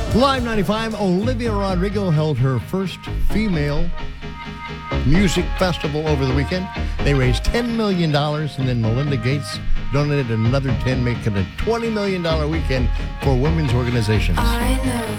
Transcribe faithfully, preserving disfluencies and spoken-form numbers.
Live ninety-five, Olivia Rodrigo held her first female music festival over the weekend. They raised ten million dollars, and then Melinda Gates donated another ten, making a twenty million dollars weekend for women's organizations. I know